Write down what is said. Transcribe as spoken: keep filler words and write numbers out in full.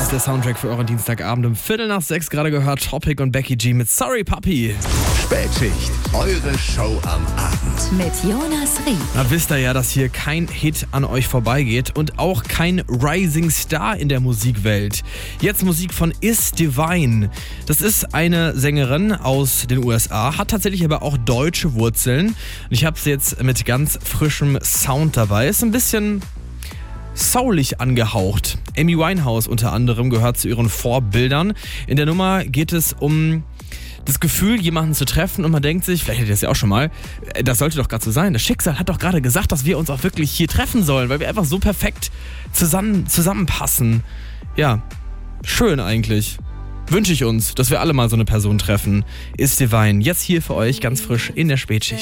ist der Soundtrack für euren Dienstagabend um Viertel nach sechs. Gerade gehört Topic und Becky G mit Sorry Papi. Spätschicht, eure Show am Abend. Mit Jonas Ried. Na, wisst ihr ja, dass hier kein Hit an euch vorbeigeht und auch kein Rising Star in der Musikwelt. Jetzt Musik von Is Divine. Das ist eine Sängerin aus den U S A, hat tatsächlich aber auch deutsche Wurzeln. Und ich habe sie jetzt mit ganz frischem Sound dabei. Ist ein bisschen soulig angehaucht. Amy Winehouse unter anderem gehört zu ihren Vorbildern. In der Nummer geht es um das Gefühl, jemanden zu treffen und man denkt sich, vielleicht hättet ihr das ja auch schon mal, das sollte doch gerade so sein. Das Schicksal hat doch gerade gesagt, dass wir uns auch wirklich hier treffen sollen, weil wir einfach so perfekt zusammen, zusammenpassen. Ja, schön eigentlich. Wünsche ich uns, dass wir alle mal so eine Person treffen. Is Divine, jetzt hier für euch ganz frisch in der Spätschicht.